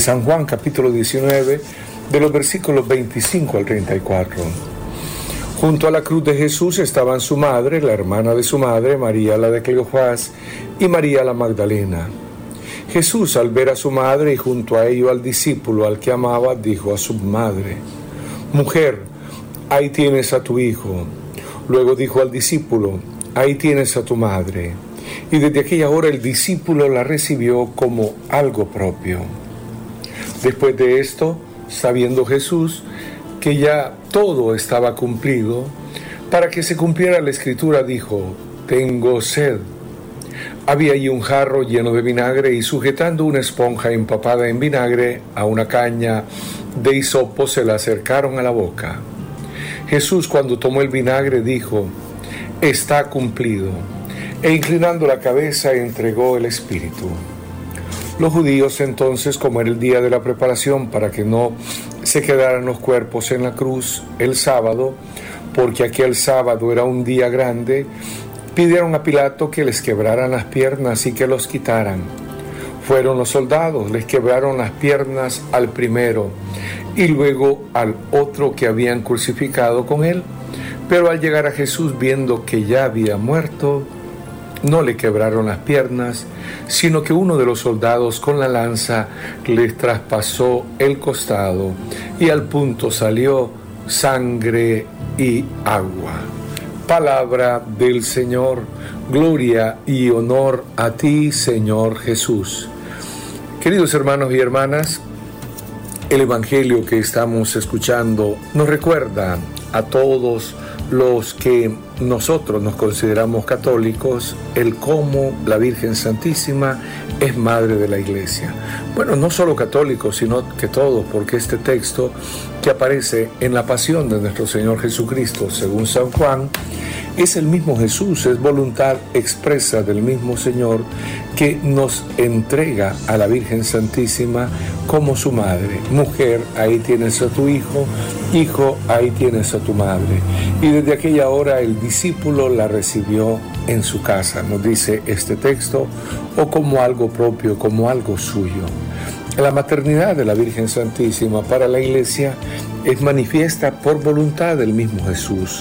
San Juan capítulo 19, de los versículos 25 al 34. Junto a la cruz de Jesús estaban su madre, la hermana de su madre, María la de Cleofás, y María la Magdalena. Jesús, al ver a su madre y junto a ello al discípulo al que amaba, dijo a su madre: «Mujer, ahí tienes a tu hijo». Luego dijo al discípulo: «Ahí tienes a tu madre». Y desde aquella hora el discípulo la recibió como algo propio. Después de esto, sabiendo Jesús que ya todo estaba cumplido, para que se cumpliera la escritura, dijo: «Tengo sed». Había allí un jarro lleno de vinagre, y sujetando una esponja empapada en vinagre a una caña de hisopo, se la acercaron a la boca. Jesús, cuando tomó el vinagre, dijo: «Está cumplido», e inclinando la cabeza entregó el espíritu. Los judíos entonces, como era el día de la preparación para que no se quedaran los cuerpos en la cruz el sábado, porque aquel sábado era un día grande, pidieron a Pilato que les quebraran las piernas y que los quitaran. Fueron los soldados, les quebraron las piernas al primero y luego al otro que habían crucificado con él, pero al llegar a Jesús, viendo que ya había muerto, no le quebraron las piernas, sino que uno de los soldados con la lanza les traspasó el costado, y al punto salió sangre y agua. Palabra del Señor. Gloria y honor a ti, Señor Jesús. Queridos hermanos y hermanas, el Evangelio que estamos escuchando nos recuerda a todos los que nosotros nos consideramos católicos, el cómo la Virgen Santísima es Madre de la Iglesia. Bueno, no solo católicos, sino que todos, porque este texto que aparece en la pasión de nuestro Señor Jesucristo, según San Juan, es el mismo Jesús, es voluntad expresa del mismo Señor que nos entrega a la Virgen Santísima como su madre. Mujer, ahí tienes a tu hijo, hijo, ahí tienes a tu madre. Y desde aquella hora el discípulo la recibió en su casa, nos dice este texto, o como algo propio, como algo suyo. La maternidad de la Virgen Santísima para la Iglesia es manifiesta por voluntad del mismo Jesús.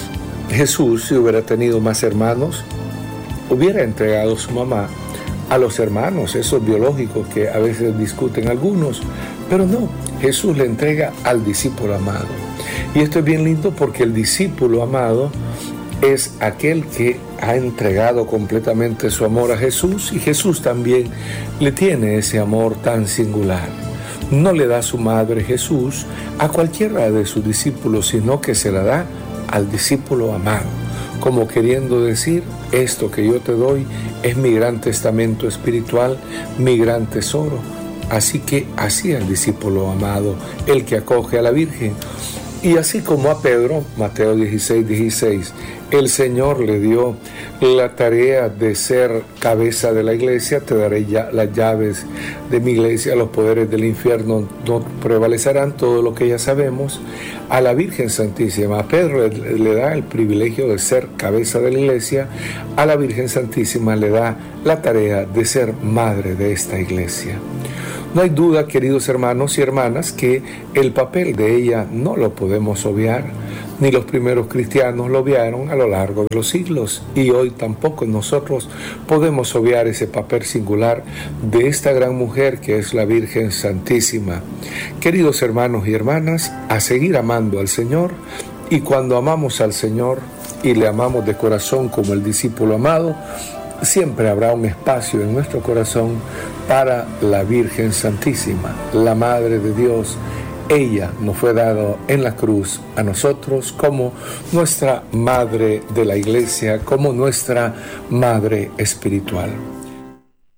Jesús, si hubiera tenido más hermanos, hubiera entregado a su mamá a los hermanos, esos biológicos que a veces discuten algunos, pero no, Jesús le entrega al discípulo amado. Y esto es bien lindo porque el discípulo amado es aquel que ha entregado completamente su amor a Jesús, y Jesús también le tiene ese amor tan singular. No le da su madre Jesús a cualquiera de sus discípulos, sino que se la da al discípulo amado, como queriendo decir: esto que yo te doy es mi gran testamento espiritual, mi gran tesoro. Así que así al discípulo amado, el que acoge a la Virgen. Y así como a Pedro, Mateo 16:16, el Señor le dio la tarea de ser cabeza de la iglesia: te daré ya las llaves de mi iglesia, los poderes del infierno no prevalecerán, todo lo que ya sabemos. A la Virgen Santísima, a Pedro le da el privilegio de ser cabeza de la iglesia, a la Virgen Santísima le da la tarea de ser madre de esta iglesia. No hay duda, queridos hermanos y hermanas, que el papel de ella no lo podemos obviar, ni los primeros cristianos lo obviaron a lo largo de los siglos, y hoy tampoco nosotros podemos obviar ese papel singular de esta gran mujer que es la Virgen Santísima. Queridos hermanos y hermanas, a seguir amando al Señor, y cuando amamos al Señor y le amamos de corazón como el discípulo amado, siempre habrá un espacio en nuestro corazón para la Virgen Santísima, la Madre de Dios. Ella nos fue dado en la cruz a nosotros como nuestra Madre de la Iglesia, como nuestra Madre espiritual.